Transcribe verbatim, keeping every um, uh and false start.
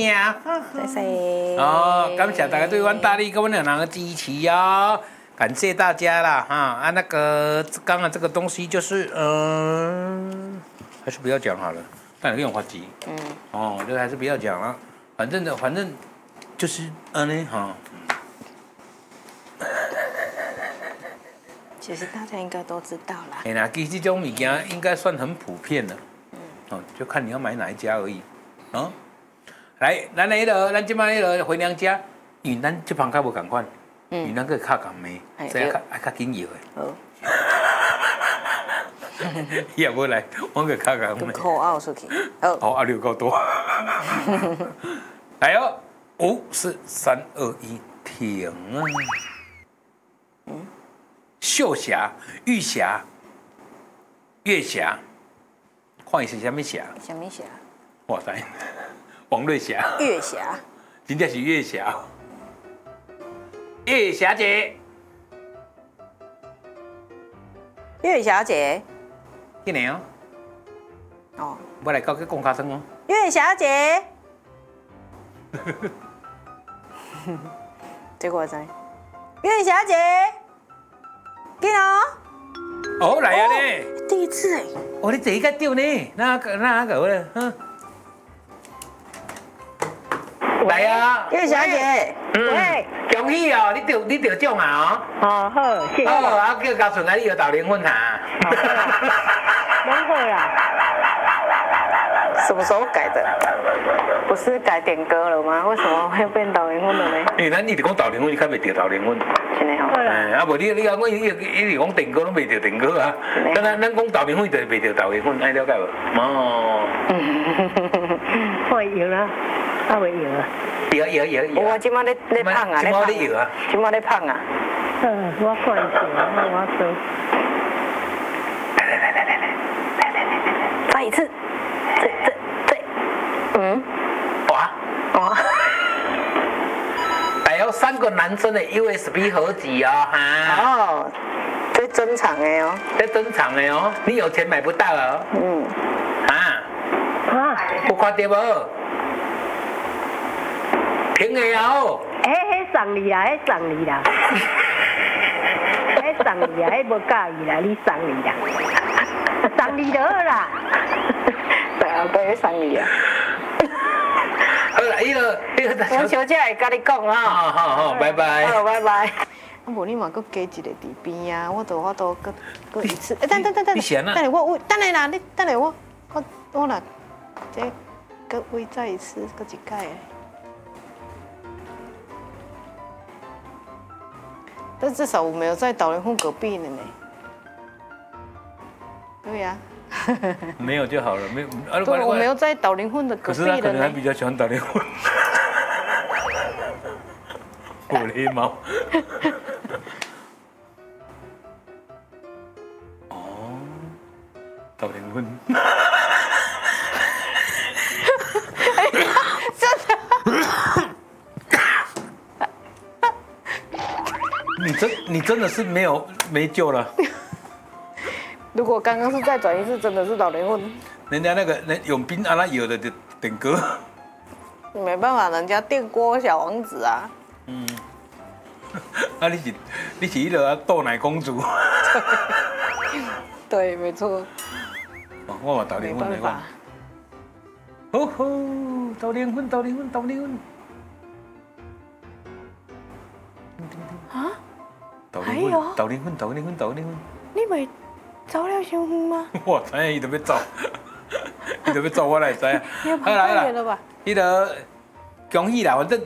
尔。 谢谢。 哦，感谢大家对阮大力跟阮两人的支持哦，感谢大家啦哈啊！那个刚刚这个东西就是，嗯，还是不要讲好了，但有用发急。嗯。哦，这还是不要讲了，反正的，反正就是安尼哈。 其实大家应该都知道啦。 哎呀，其实这种物件应该算很普遍了。嗯。哦，就看你要买哪一家而已。哦。来，咱那个，咱即摆那个回娘家，因为咱这旁较无共款，因为咱个较共妹，所以较爱较紧要的。好。伊也无来，我个较共妹。 口拗出去。好。 好，压力够多。来哦，五、四、三、二、一，停啊！嗯。秀霞、玉霞、月霞，看伊是啥物霞？ 啥物霞？ 哇塞！王瑞霞， 月霞， 真正是月霞，月霞姐， 月霞姐， 今年哦， 哦， 我来搞个讲卡声哦， 月霞姐，结果在，月霞姐，见哦， 哦来啊咧， 第一次哎， 哦你第一个丢呢，那个那个我了，嗯。来啊， 月霞姐， 喂，恭喜哦，你得你得奖啊哦。哦好，谢谢。 哦，啊叫高顺啊，你有豆灵粉啊。 拢好啦。 什么时候改的？不是改点歌了吗？为什么会变豆灵粉了呢？ 因为咱一直讲豆灵粉，你看袂着豆灵粉。 真的好。 哎，啊无你你讲我一一直讲点歌，拢袂着点歌啊。咱咱咱讲豆灵粉，就袂着豆灵粉，爱了解无？哦。 会有啦。啊，袂摇啊！ 摇摇摇摇！ 我今麦咧咧胖啊， 今麦咧摇啊！ 今麦咧胖啊！ 嗯，我看一下，我说。 来来来来来来来来来， 再一次，再再再，嗯， 哇哇！ 还有三个男生的 U S B 合集哦，哈！ 哦，这珍藏的哦， 这珍藏的哦，你有钱买不到哦。嗯。啊？ 啊？ 有看到无？平的哦。 迄迄送你啦，迄送你啦。迄送你啦，迄无介意啦，你送你啦。送你就好啦。 对啊，对，送你啊。 好啦，伊个伊个。 我小姐会甲你讲啊。 好好好，拜拜。 好，拜拜。啊，无你嘛，搁加一个伫边啊，我都我都搁搁一次。哎，等等等等。 你闲啊？ 等下我我等下啦，你等下我我我啦，这搁喂再一次，搁一盖。但至少我没有在导灵混隔壁了呢。对呀。 没有就好了，没有。 对，我没有在导灵混的隔壁了呢。 可是他可能还比较喜欢导灵混。我的猫。哦，导灵混。你真你真的是没有没救了。 如果刚刚是再转一次，真的是老灵魂。 人家那个那永斌啊，那有的就点歌。 没办法，人家电锅小王子啊。 嗯。啊，你是你是一个豆奶公主。 对，没错。 哦，我嘛导灵魂来讲。吼吼，导灵魂，导灵魂，导灵魂。 啊？ 还有？导灵魂，导灵魂，导灵魂。 你袂走了伤远吗？ 我知影伊都要走，伊都要走，我来知啊。 好啦好啦， 伊个恭喜啦，反正